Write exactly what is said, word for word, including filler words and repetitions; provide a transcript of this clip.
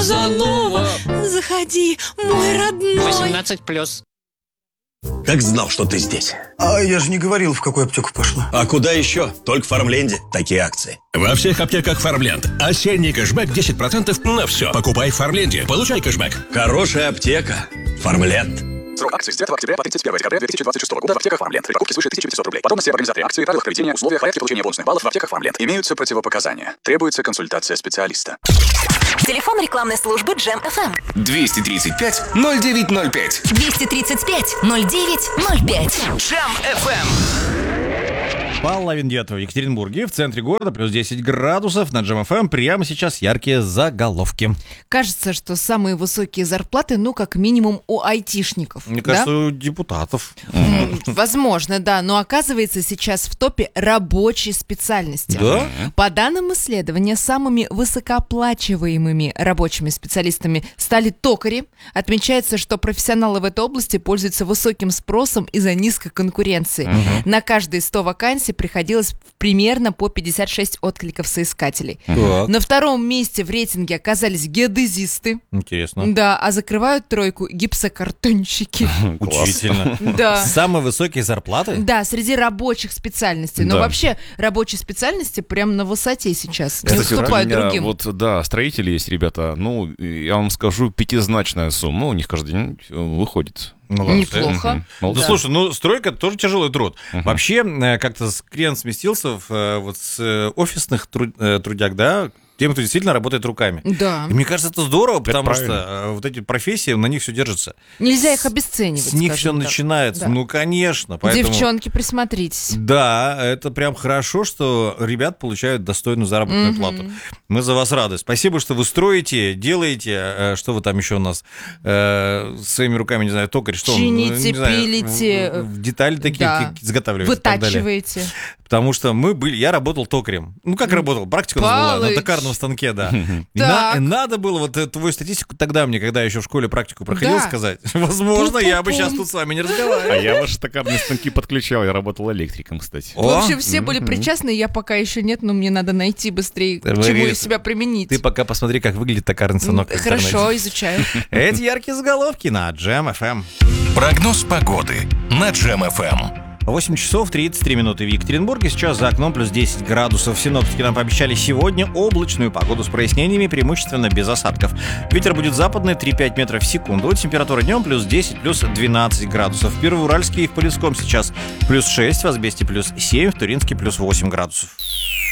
Казанова. Заходи, мой родной. восемнадцать плюс. Как знал, что ты здесь. А я же не говорил, в какую аптеку пошла. А куда еще? Только в Фармленде такие акции. Во всех аптеках Фармленд. Осенний кэшбэк десять процентов на все. Покупай в Фармленде, получай кэшбэк. Хорошая аптека. Фармленд. Срок акции с девятого октября по тридцать первое декабря две тысячи двадцать шестого года в аптеках Фармленд. При покупке свыше тысяча пятисот рублей. Подробности об организаторе акции, правилах проведения, условиях, порядке получения бонусных баллов в аптеках Фармленд. Имеются противопоказания. Требуется консультация специалиста. Телефон рекламной службы Джем эф эм. двести тридцать пять ноль девять ноль пять. двести тридцать пять ноль девять ноль пять. Джем эф эм. Половина девятого в Екатеринбурге, в центре города, плюс десять градусов. На Джем эф эм прямо сейчас яркие заголовки. Кажется, что самые высокие зарплаты, ну, как минимум, у айтишников. Мне да? кажется, у депутатов. М, Возможно, да. Но оказывается, сейчас в топе рабочие специальности. Да? По данным исследования, самыми высокооплачиваемыми рабочими специалистами стали токари. Отмечается, что профессионалы в этой области пользуются высоким спросом из-за низкой конкуренции. На каждые сто вакансий приходилось примерно по пятьдесят шесть откликов соискателей. Так. На втором месте в рейтинге оказались геодезисты. Интересно. Да, а закрывают тройку гипсокартонщики. Учительно. Да. Самые высокие зарплаты? Да, среди рабочих специальностей. Но Да. вообще рабочие специальности прям на высоте сейчас. Не Кстати, у уступают меня другим. вот, да, строители есть, ребята. Ну, я вам скажу, пятизначная сумма. Ну, у них каждый день выходит. Молодцы. Неплохо. Мгм. Ну, Молодцы. слушай, ну, стройка тоже тяжелый труд. Мгм. Вообще, э, как-то крен сместился в, э, вот с э, офисных тру- э, трудяг, да, тем, кто действительно работает руками. Да. И мне кажется, это здорово, потому правильно. что э, вот эти профессии, на них все держится. Нельзя их обесценивать. С них все скажем так. начинается. Да. Ну, конечно. Поэтому... Девчонки, присмотритесь. Да, это прям хорошо, что ребят получают достойную заработную Мгм. плату. Мы за вас рады. Спасибо, что вы строите, делаете. э, Что вы там еще у нас э, своими руками, не знаю, токарь, что он, Чините, ну, не знаю, пилите. в- в детали такие Да. как- изготавливаете. и так далее. Вытачиваете. Потому что мы были, я работал токарем. Ну, как работал? Практика у нас была на Палыч. токарном станке, да. И Так. на- надо было вот э, твою статистику тогда мне, когда я еще в школе практику проходил, Да. сказать. Возможно, я бы Пу-пу-пум. сейчас тут с вами не А разговаривал. я ваши токарные станки подключал, я работал электриком, кстати. В общем, все были причастны, я пока еще нет, но мне надо найти быстрее, к Давай, чему Рита, из себя применить. Ты пока посмотри, как выглядит токарный станок. в интернете. Хорошо, изучаю. Эти яркие заголовки на Джем эф эм. Прогноз погоды на Джем эф эм. восемь часов тридцать три минуты в Екатеринбурге. Сейчас за окном плюс десять градусов. Синоптики нам пообещали сегодня облачную погоду с прояснениями, преимущественно без осадков. Ветер будет западный три-пять метров в секунду. Температура днем плюс десять, плюс двенадцать градусов. В Первоуральске и в Полесском сейчас плюс шесть, в Азбесте плюс семь, в Туринске плюс восемь градусов.